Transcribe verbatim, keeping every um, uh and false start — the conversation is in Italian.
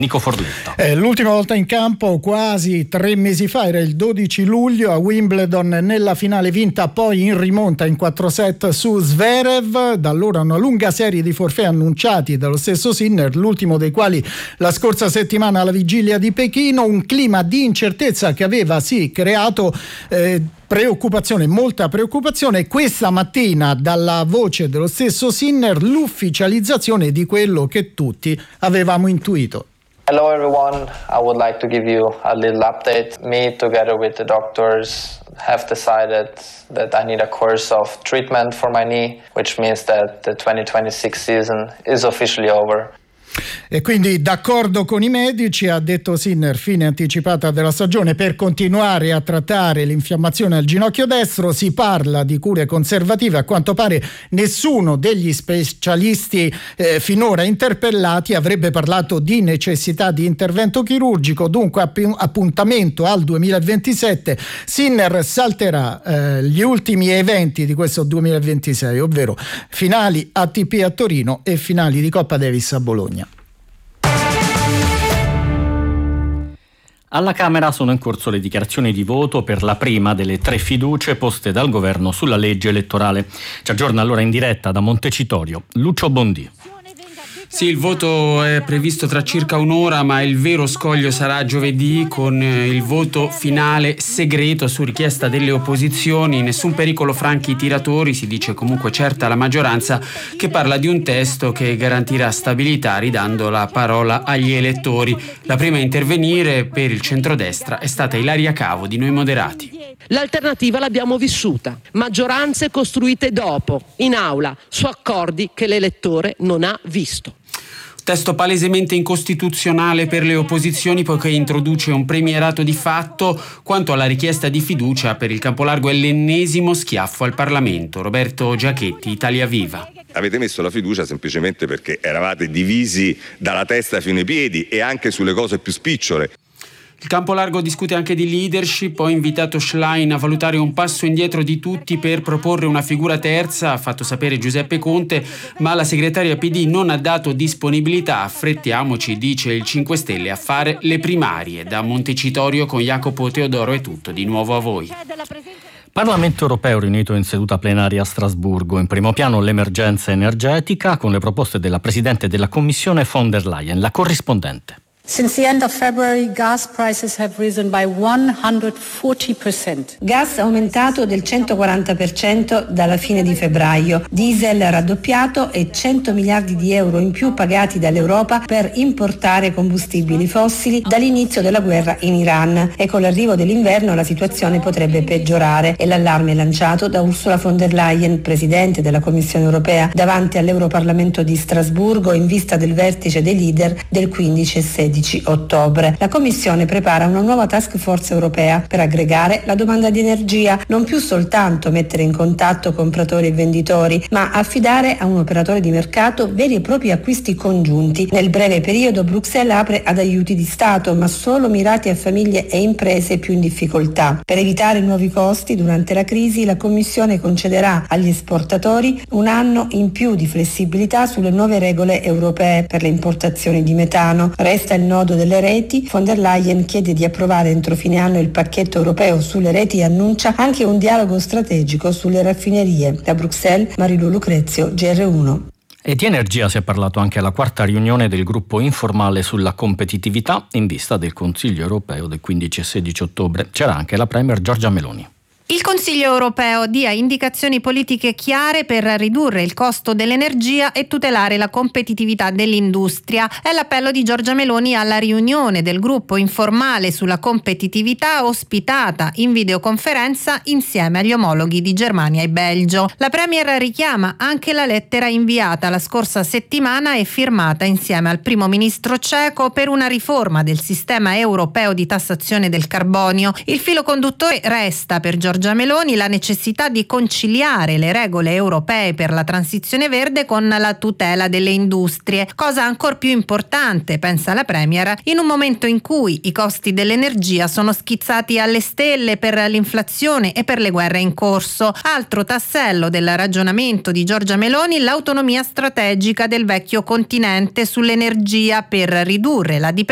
Nico Forletta. Eh, l'ultima volta in campo quasi tre mesi fa, era il dodici luglio a Wimbledon, nella finale vinta poi in rimonta in quattro set su Zverev. Da allora una lunga serie di forfait annunciati dallo stesso Sinner, l'ultimo dei quali la scorsa settimana alla vigilia di Pechino. Un clima di incertezza che aveva sì creato eh, preoccupazione, molta preoccupazione. Questa mattina dalla voce dello stesso Sinner l'ufficializzazione di quello che tutti avevamo intuito. Hello everyone, I would like to give you a little update. Me together with the doctors have decided that I need a course of treatment for my knee, which means that the twenty twenty-six season is officially over. E quindi d'accordo con i medici, ha detto Sinner, fine anticipata della stagione per continuare a trattare l'infiammazione al ginocchio destro. Si parla di cure conservative, a quanto pare nessuno degli specialisti eh, finora interpellati avrebbe parlato di necessità di intervento chirurgico, dunque app- appuntamento al duemilaventisette. Sinner salterà eh, gli ultimi eventi di questo duemilaventisei, ovvero finali A T P a Torino e finali di Coppa Davis a Bologna. Alla Camera sono in corso le dichiarazioni di voto per la prima delle tre fiducie poste dal governo sulla legge elettorale. Ci aggiorna allora in diretta da Montecitorio Lucio Bondì. Sì, il voto è previsto tra circa un'ora, ma il vero scoglio sarà giovedì con il voto finale segreto su richiesta delle opposizioni. Nessun pericolo franchi i tiratori, si dice comunque certa la maggioranza, che parla di un testo che garantirà stabilità ridando la parola agli elettori. La prima a intervenire per il centrodestra è stata Ilaria Cavo di Noi Moderati. L'alternativa l'abbiamo vissuta, maggioranze costruite dopo, in aula, su accordi che l'elettore non ha visto. Testo palesemente incostituzionale per le opposizioni poiché introduce un premierato di fatto. Quanto alla richiesta di fiducia, per il Campolargo è l'ennesimo schiaffo al Parlamento. Roberto Giachetti, Italia Viva. Avete messo la fiducia semplicemente perché eravate divisi dalla testa fino ai piedi e anche sulle cose più spicciole. Il Campolargo discute anche di leadership, ho invitato Schlein a valutare un passo indietro di tutti per proporre una figura terza, ha fatto sapere Giuseppe Conte, ma la segretaria P D non ha dato disponibilità. Affrettiamoci, dice il cinque Stelle, a fare le primarie. Da Montecitorio con Jacopo Teodoro è tutto, di nuovo a voi. Parlamento europeo riunito in seduta plenaria a Strasburgo. In primo piano l'emergenza energetica con le proposte della Presidente della Commissione von der Leyen, la corrispondente. Since the end of February, gas prices have risen by one hundred forty percent. Gas aumentato del centoquaranta per cento dalla fine di febbraio, diesel raddoppiato e cento miliardi di euro in più pagati dall'Europa per importare combustibili fossili dall'inizio della guerra in Iran. E con l'arrivo dell'inverno la situazione potrebbe peggiorare e l'allarme lanciato da Ursula von der Leyen, Presidente della Commissione europea, davanti all'Europarlamento di Strasburgo in vista del vertice dei leader del quindici e sedici ottobre. La Commissione prepara una nuova task force europea per aggregare la domanda di energia, non più soltanto mettere in contatto compratori e venditori, ma affidare a un operatore di mercato veri e propri acquisti congiunti. Nel breve periodo Bruxelles apre ad aiuti di Stato, ma solo mirati a famiglie e imprese più in difficoltà. Per evitare nuovi costi durante la crisi, la Commissione concederà agli esportatori un anno in più di flessibilità sulle nuove regole europee per le importazioni di metano. Resta il nodo delle reti. Von der Leyen chiede di approvare entro fine anno il pacchetto europeo sulle reti e annuncia anche un dialogo strategico sulle raffinerie. Da Bruxelles, Marilu Lucrezio, G R uno. E di energia si è parlato anche alla quarta riunione del gruppo informale sulla competitività in vista del Consiglio europeo del quindici e sedici ottobre. C'era anche la Premier Giorgia Meloni. Il Consiglio europeo dia indicazioni politiche chiare per ridurre il costo dell'energia e tutelare la competitività dell'industria. È l'appello di Giorgia Meloni alla riunione del gruppo informale sulla competitività ospitata in videoconferenza insieme agli omologhi di Germania e Belgio. La Premier richiama anche la lettera inviata la scorsa settimana e firmata insieme al primo ministro ceco per una riforma del sistema europeo di tassazione del carbonio. Il filo conduttore resta per Giorgia Meloni la necessità di conciliare le regole europee per la transizione verde con la tutela delle industrie, cosa ancor più importante, pensa la Premier, in un momento in cui i costi dell'energia sono schizzati alle stelle per l'inflazione e per le guerre in corso. Altro tassello del ragionamento di Giorgia Meloni, l'autonomia strategica del vecchio continente sull'energia per ridurre la dipendenza